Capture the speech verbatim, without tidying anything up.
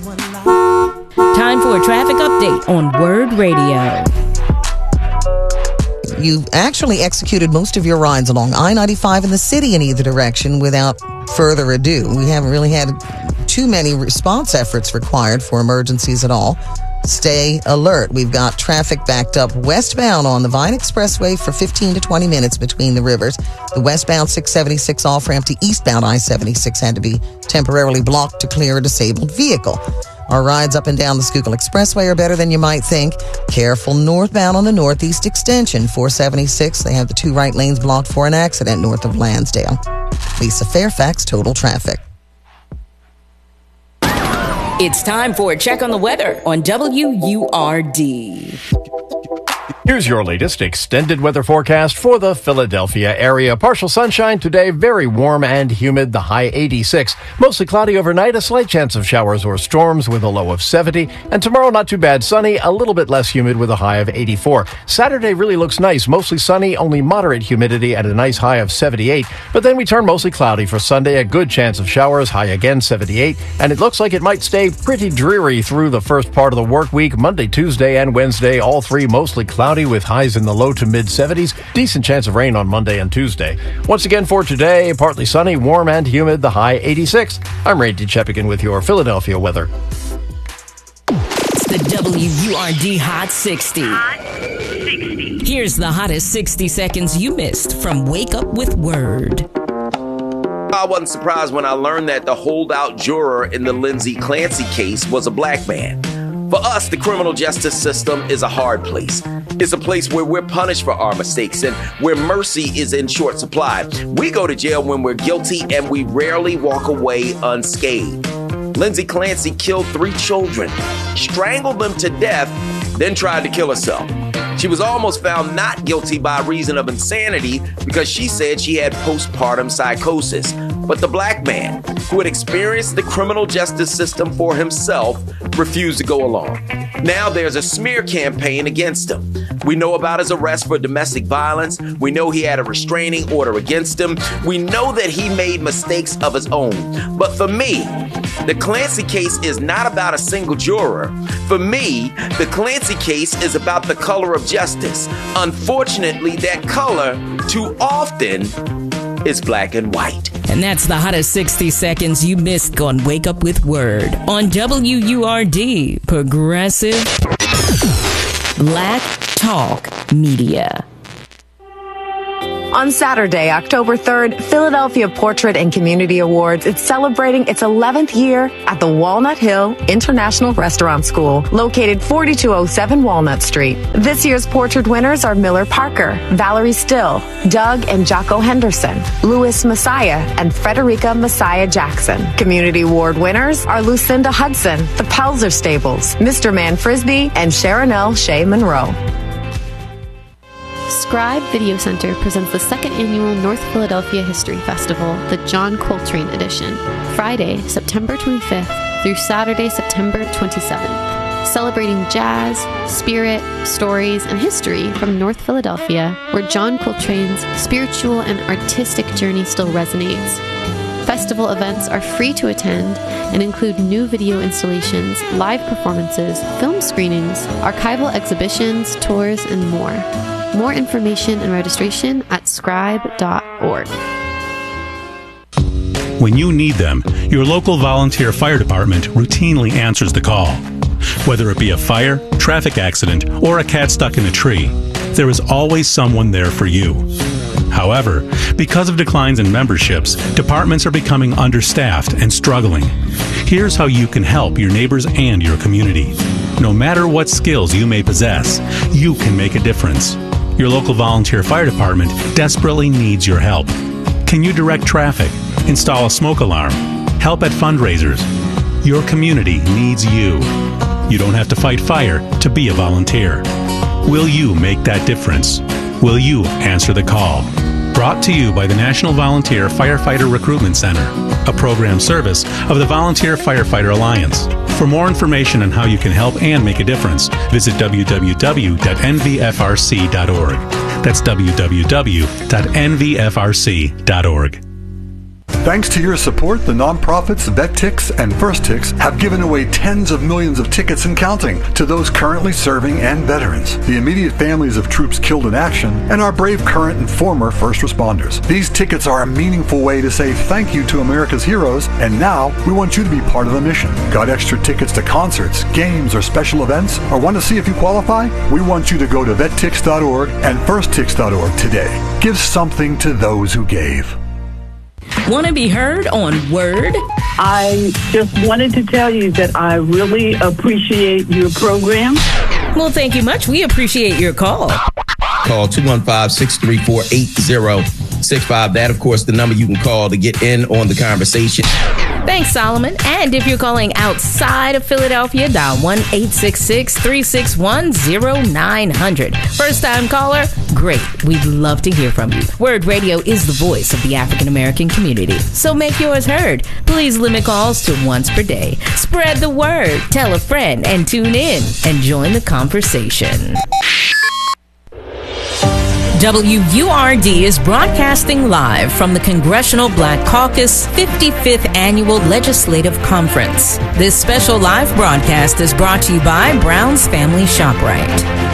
Time for a traffic update on Word Radio. You've actually executed most of your rides along I ninety-five in the city in either direction without further ado. We haven't really had too many response efforts required for emergencies at all. Stay alert. We've got traffic backed up westbound on the Vine Expressway for fifteen to twenty minutes between the rivers. The westbound six seventy-six off-ramp to eastbound I seventy-six had to be temporarily blocked to clear a disabled vehicle. Our rides up and down the Schuylkill Expressway are better than you might think. Careful northbound on the Northeast Extension, four seventy-six. They have the two right lanes blocked for an accident north of Lansdale. Lisa Fairfax, Total Traffic. It's time for a check on the weather on W U R D. Here's your latest extended weather forecast for the Philadelphia area. Partial sunshine today, very warm and humid, the high eighty-six. Mostly cloudy overnight, a slight chance of showers or storms with a low of seventy. And tomorrow, not too bad, sunny, a little bit less humid with a high of eighty-four. Saturday really looks nice, mostly sunny, only moderate humidity at a nice high of seventy-eight. But then we turn mostly cloudy for Sunday, a good chance of showers, high again seventy-eight. And it looks like it might stay pretty dreary through the first part of the work week. Monday, Tuesday, and Wednesday, all three mostly cloudy with highs in the low to mid seventies. Decent chance of rain on Monday and Tuesday. Once again for today, partly sunny, warm and humid, the high eighty-six. I'm Ray DeChepigan with your Philadelphia weather. It's the W U R D Hot sixty. Hot sixty. Here's the hottest sixty seconds you missed from Wake Up with Word. I wasn't surprised when I learned that the holdout juror in the Lindsay Clancy case was a black man. For us, the criminal justice system is a hard place. It's a place where we're punished for our mistakes and where mercy is in short supply. We go to jail when we're guilty and we rarely walk away unscathed. Lindsay Clancy killed three children, strangled them to death, then tried to kill herself. She was almost found not guilty by reason of insanity because she said she had postpartum psychosis. But the black man, who had experienced the criminal justice system for himself, refused to go along. Now there's a smear campaign against him. We know about his arrest for domestic violence. We know he had a restraining order against him. We know that he made mistakes of his own. But for me, the Clancy case is not about a single juror. For me, the Clancy case is about the color of justice. Unfortunately, that color, too often, is black and white. And that's the hottest sixty seconds you missed on Wake Up with Word on W U R D, Progressive Black Talk Media. On Saturday, October third, Philadelphia Portrait and Community Awards is celebrating its eleventh year at the Walnut Hill International Restaurant School, located forty-two oh seven Walnut Street. This year's portrait winners are Miller Parker, Valerie Still, Doug and Jocko Henderson, Louis Messiah, and Frederica Messiah Jackson. Community Award winners are Lucinda Hudson, the Pelzer Stables, Mister Man Frisbee, and Sharonelle Shea Monroe. Scribe Video Center presents the second annual North Philadelphia History Festival, the John Coltrane Edition, Friday, September twenty-fifth through Saturday, September twenty-seventh. Celebrating jazz, spirit, stories, and history from North Philadelphia, where John Coltrane's spiritual and artistic journey still resonates. Festival events are free to attend and include new video installations, live performances, film screenings, archival exhibitions, tours, and more. More information and registration at scribe dot org. When you need them, your local volunteer fire department routinely answers the call. Whether it be a fire, traffic accident, or a cat stuck in a tree, there is always someone there for you. However, because of declines in memberships, departments are becoming understaffed and struggling. Here's how you can help your neighbors and your community. No matter what skills you may possess, you can make a difference. Your local volunteer fire department desperately needs your help. Can you direct traffic, install a smoke alarm, help at fundraisers? Your community needs you. You don't have to fight fire to be a volunteer. Will you make that difference? Will you answer the call? Brought to you by the National Volunteer Firefighter Recruitment Center, a program service of the Volunteer Firefighter Alliance. For more information on how you can help and make a difference, visit w w w dot n v f r c dot org. That's w w w dot n v f r c dot org. Thanks to your support, the nonprofits VetTix and FirstTix have given away tens of millions of tickets and counting to those currently serving and veterans, the immediate families of troops killed in action, and our brave current and former first responders. These tickets are a meaningful way to say thank you to America's heroes, and now we want you to be part of the mission. Got extra tickets to concerts, games, or special events, or want to see if you qualify? We want you to go to vet tix dot org and first tix dot org today. Give something to those who gave. Want to be heard on Word? I just wanted to tell you that I really appreciate your program. Well, thank you much. We appreciate your call. Call two one five, six three four, eight zero six five. That, of course, the number you can call to get in on the conversation. Thanks, Solomon. And if you're calling outside of Philadelphia, dial one eight six six, three six one, zero nine zero zero. First-time caller? Great. We'd love to hear from you. Word Radio is the voice of the African-American community, so make yours heard. Please limit calls to once per day. Spread the word. Tell a friend and tune in and join the conversation. W U R D is broadcasting live from the Congressional Black Caucus fifty-fifth Annual Legislative Conference. This special live broadcast is brought to you by Brown's Family ShopRite.